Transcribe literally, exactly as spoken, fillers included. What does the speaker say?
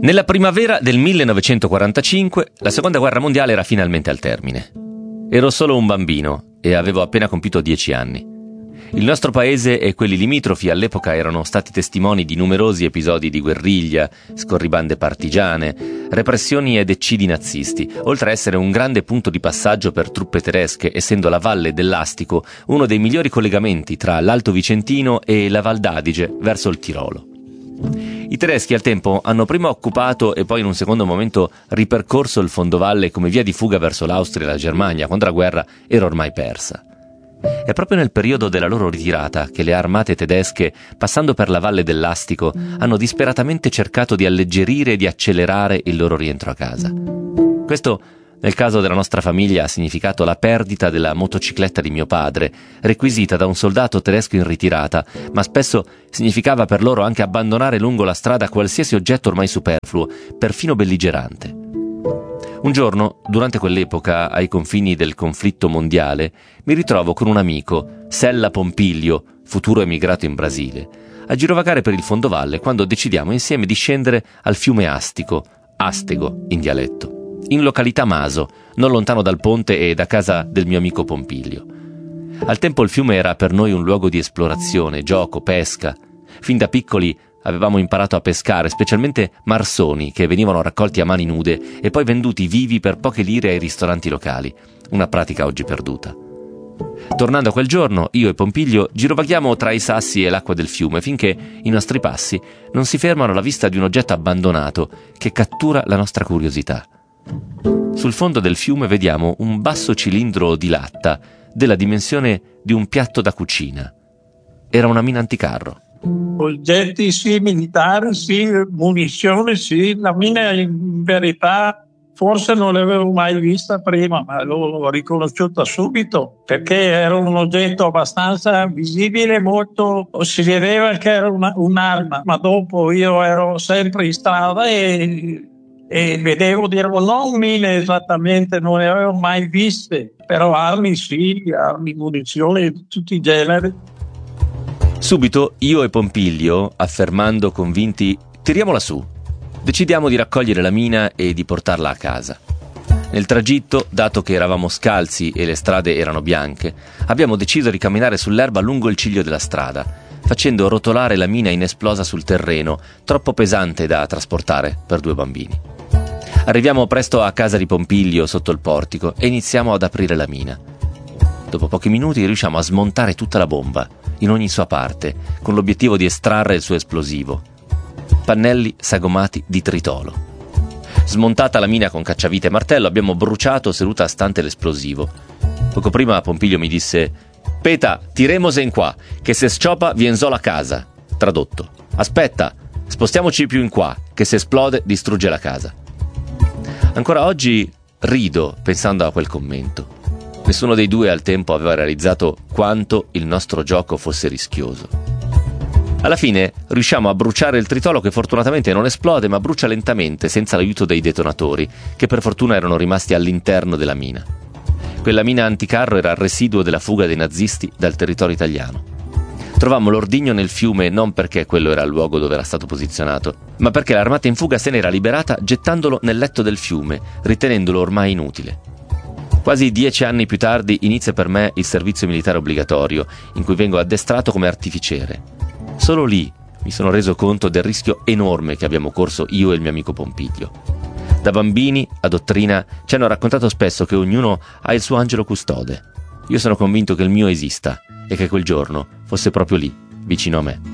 Nella primavera del millenovecentoquarantacinque la seconda guerra mondiale era finalmente al termine. Ero solo un bambino e avevo appena compiuto dieci anni. Il nostro paese e quelli limitrofi all'epoca erano stati testimoni di numerosi episodi di guerriglia, scorribande partigiane, repressioni ed eccidi nazisti, oltre a essere un grande punto di passaggio per truppe tedesche, essendo la Valle dell'Astico uno dei migliori collegamenti tra l'Alto Vicentino e la Val d'Adige verso il Tirolo. I tedeschi al tempo hanno prima occupato e poi in un secondo momento ripercorso il fondovalle come via di fuga verso l'Austria e la Germania, quando la guerra era ormai persa. È proprio nel periodo della loro ritirata che le armate tedesche, passando per la Valle dell'Astico, hanno disperatamente cercato di alleggerire e di accelerare il loro rientro a casa. Questo, nel caso della nostra famiglia, ha significato la perdita della motocicletta di mio padre, requisita da un soldato tedesco in ritirata, ma spesso significava per loro anche abbandonare lungo la strada qualsiasi oggetto ormai superfluo, perfino belligerante. Un giorno, durante quell'epoca, ai confini del conflitto mondiale, mi ritrovo con un amico, Sella Pompilio, futuro emigrato in Brasile, a girovagare per il fondovalle quando decidiamo insieme di scendere al fiume Astico, Astego in dialetto, in località Maso, non lontano dal ponte e da casa del mio amico Pompilio. Al tempo il fiume era per noi un luogo di esplorazione, gioco, pesca. Fin da piccoli avevamo imparato a pescare, specialmente marsoni che venivano raccolti a mani nude e poi venduti vivi per poche lire ai ristoranti locali, una pratica oggi perduta. Tornando a quel giorno, io e Pompilio girovaghiamo tra i sassi e l'acqua del fiume finché i nostri passi non si fermano alla vista di un oggetto abbandonato che cattura la nostra curiosità. Sul fondo del fiume vediamo un basso cilindro di latta della dimensione di un piatto da cucina. Era una mina anticarro. Oggetti sì, militari sì, munizioni sì, la mina in verità forse non l'avevo mai vista prima, ma l'ho riconosciuta subito perché era un oggetto abbastanza visibile, molto, si vedeva che era una, un'arma, ma dopo io ero sempre in strada e, e vedevo, dicevo, non mine esattamente, non le avevo mai viste, però armi sì, armi, munizioni di tutti i generi. Subito io e Pompilio, affermando convinti «tiriamola su», decidiamo di raccogliere la mina e di portarla a casa. Nel tragitto, dato che eravamo scalzi e le strade erano bianche, abbiamo deciso di camminare sull'erba lungo il ciglio della strada, facendo rotolare la mina inesplosa sul terreno, troppo pesante da trasportare per due bambini. Arriviamo presto a casa di Pompilio sotto il portico e iniziamo ad aprire la mina. Dopo pochi minuti riusciamo a smontare tutta la bomba, in ogni sua parte, con l'obiettivo di estrarre il suo esplosivo. Pannelli sagomati di tritolo. Smontata la mina con cacciavite e martello, abbiamo bruciato seduta stante l'esplosivo. Poco prima Pompilio mi disse «Peta, tiremose in qua, che se sciopa vien zo la casa». Tradotto: «Aspetta, spostiamoci più in qua, che se esplode distrugge la casa». Ancora oggi rido pensando a quel commento. Nessuno dei due al tempo aveva realizzato quanto il nostro gioco fosse rischioso. Alla fine riusciamo a bruciare il tritolo che fortunatamente non esplode ma brucia lentamente senza l'aiuto dei detonatori, che per fortuna erano rimasti all'interno della mina. Quella mina anticarro era il residuo della fuga dei nazisti dal territorio italiano. Trovammo l'ordigno nel fiume non perché quello era il luogo dove era stato posizionato, ma perché l'armata in fuga se n'era liberata gettandolo nel letto del fiume, ritenendolo ormai inutile. Quasi dieci anni più tardi inizia per me il servizio militare obbligatorio, in cui vengo addestrato come artificiere. Solo lì mi sono reso conto del rischio enorme che abbiamo corso io e il mio amico Pompilio. Da bambini, a dottrina, ci hanno raccontato spesso che ognuno ha il suo angelo custode. Io sono convinto che il mio esista e che quel giorno fosse proprio lì, vicino a me.